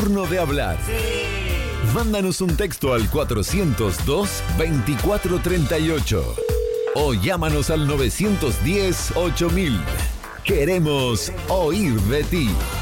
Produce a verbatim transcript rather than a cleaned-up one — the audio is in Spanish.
Turno de hablar. Mándanos un texto al cuatrocientos dos, veinticuatro treinta y ocho o llámanos al novecientos diez, ocho mil. Queremos oír de ti.